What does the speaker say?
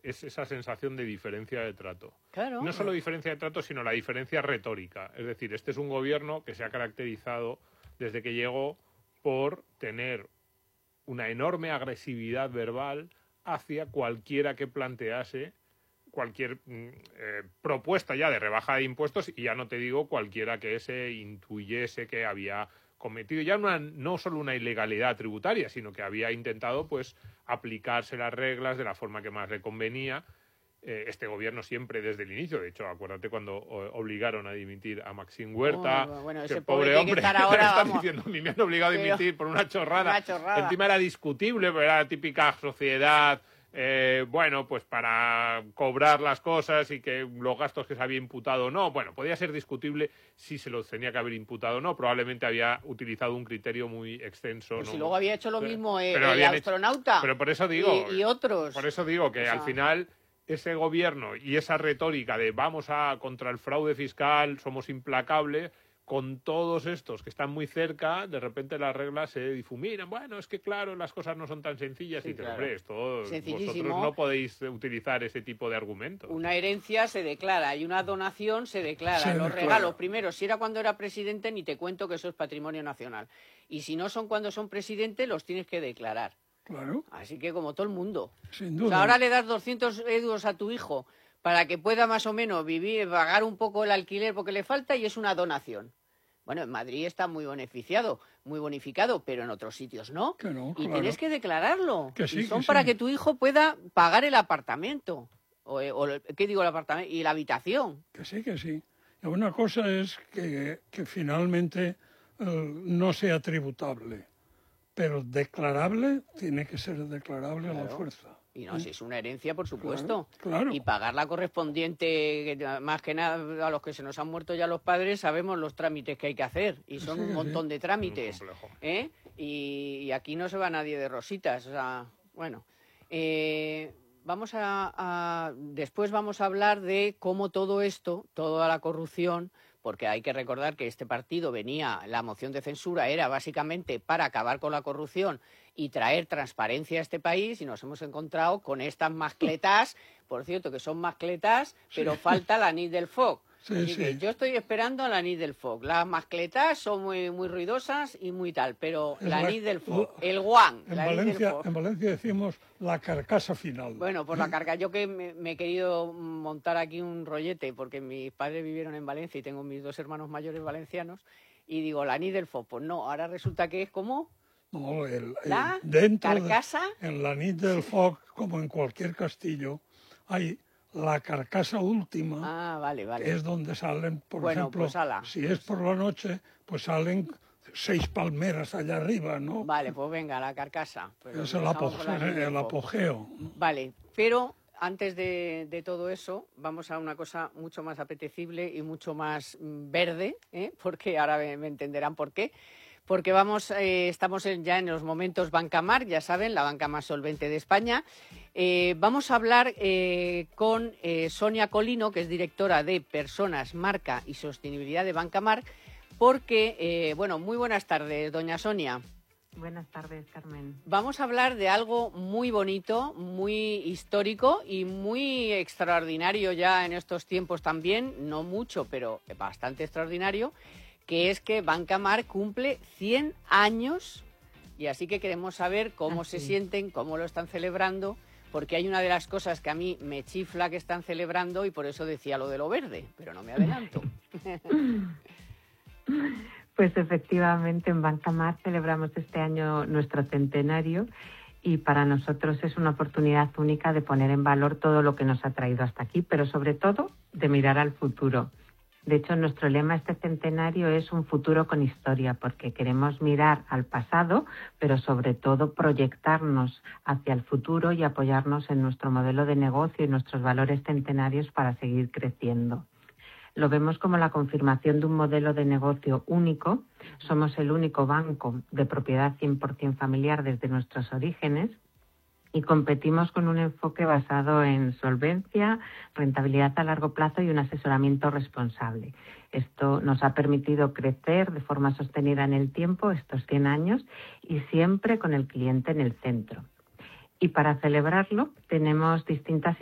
es esa sensación de diferencia de trato. Claro. No solo diferencia de trato, sino la diferencia retórica. Es decir, este es un gobierno que se ha caracterizado desde que llegó por tener una enorme agresividad verbal hacia cualquiera que plantease cualquier propuesta ya de rebaja de impuestos, y ya no te digo cualquiera que se intuyese que había cometido ya no solo una ilegalidad tributaria, sino que había intentado pues aplicarse las reglas de la forma que más le convenía. Este gobierno siempre desde el inicio, de hecho, acuérdate cuando obligaron a dimitir a Maxime Huerta, bueno, ese ese pobre hombre que ahora, está diciendo, ni me han obligado a dimitir por una chorrada. Encima era discutible, pero era la típica sociedad, bueno, pues para cobrar las cosas y que los gastos que se había imputado o no, bueno, podía ser discutible si se los tenía que haber imputado o no, probablemente había utilizado un criterio muy extenso. Pues ¿no? Si luego había hecho lo mismo el astronauta. Pero por eso digo, y otros. Por eso digo que al final ese gobierno y esa retórica de vamos contra el fraude fiscal, somos implacables, con todos estos que están muy cerca, de repente las reglas se difuminan. Bueno, es que claro, las cosas no son tan sencillas. Y claro. Hombre, vosotros no podéis utilizar ese tipo de argumentos. Una herencia se declara y una donación se declara. Los regalos, primero, si era cuando era presidente, ni te cuento que eso es patrimonio nacional. Y si no son cuando son presidente, los tienes que declarar. Claro. Así que como todo el mundo. Sin duda. O sea, ahora le das 200 euros a tu hijo para que pueda más o menos vivir, pagar un poco el alquiler porque le falta, y es una donación. Bueno, en Madrid está muy bonificado, pero en otros sitios no. Que no, y claro. tienes que declararlo. Que sí, y son que para sí. que tu hijo pueda pagar el apartamento. ¿Qué digo el apartamento? Y la habitación. Que sí, que sí. Y una cosa es que finalmente no sea tributable, pero declarable, tiene que ser declarable a la fuerza. Y no, si es una herencia, por supuesto. Claro. Y pagar la correspondiente, más que nada a los que se nos han muerto ya los padres, sabemos los trámites que hay que hacer. Y son un montón de trámites. Y aquí no se va nadie de rositas. O sea, bueno. Después vamos a hablar de cómo todo esto, toda la corrupción, porque hay que recordar que este partido la moción de censura era básicamente para acabar con la corrupción y traer transparencia a este país, y nos hemos encontrado con estas mascletas, por cierto, que son mascletas, pero falta la anís del FOC. Así que yo estoy esperando la anís del FOC. Las mascletas son muy, muy ruidosas y muy tal, pero la anís del FOC, el guan. En Valencia decimos la carcasa final. Bueno, pues la carcasa. Yo que me he querido montar aquí un rollete, porque mis padres vivieron en Valencia y tengo mis 2 hermanos mayores valencianos, y digo, la anís del FOC. Pues no, ahora resulta que es como... No, la dentro carcasa. En la anís del FOC, como en cualquier castillo, hay la carcasa última. Vale. Es donde salen, por ejemplo, pues si es por la noche, pues salen 6 palmeras allá arriba, ¿no? Vale, pues venga, la carcasa. Es el apogeo. Vale, pero antes de todo eso, vamos a una cosa mucho más apetecible y mucho más verde, porque ahora me entenderán por qué. Porque estamos ya en los momentos Bancamar, ya saben, la banca más solvente de España. Vamos a hablar con Sonia Colino, que es directora de Personas, Marca y Sostenibilidad de Bancamar, porque, muy buenas tardes, doña Sonia. Buenas tardes, Carmen. Vamos a hablar de algo muy bonito, muy histórico y muy extraordinario ya en estos tiempos también, no mucho, pero bastante extraordinario, que es que Bancamar cumple 100 años, y así que queremos saber cómo se sienten, cómo lo están celebrando, porque hay una de las cosas que a mí me chifla que están celebrando, y por eso decía lo de lo verde, pero no me adelanto. Pues efectivamente en Bancamar celebramos este año nuestro centenario, y para nosotros es una oportunidad única de poner en valor todo lo que nos ha traído hasta aquí, pero sobre todo de mirar al futuro. De hecho, nuestro lema este centenario es un futuro con historia, porque queremos mirar al pasado, pero sobre todo proyectarnos hacia el futuro y apoyarnos en nuestro modelo de negocio y nuestros valores centenarios para seguir creciendo. Lo vemos como la confirmación de un modelo de negocio único. Somos el único banco de propiedad 100% familiar desde nuestros orígenes, y competimos con un enfoque basado en solvencia, rentabilidad a largo plazo y un asesoramiento responsable. Esto nos ha permitido crecer de forma sostenida en el tiempo estos 100 años, y siempre con el cliente en el centro. Y para celebrarlo tenemos distintas